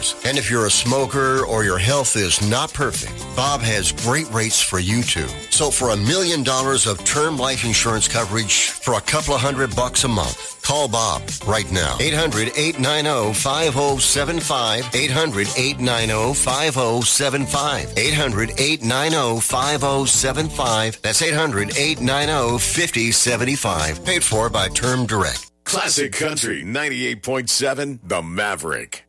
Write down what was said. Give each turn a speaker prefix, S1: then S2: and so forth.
S1: And if you're a smoker or your health is not perfect, Bob has great rates for you too. So for $1 million of term life insurance coverage for a couple of $100 a month, call Bob right now. 800-890-5075. 800-890-5075. 800-890-5075. That's 800-890-5075. Paid for by Term Direct.
S2: Classic Country 98.7, The Maverick.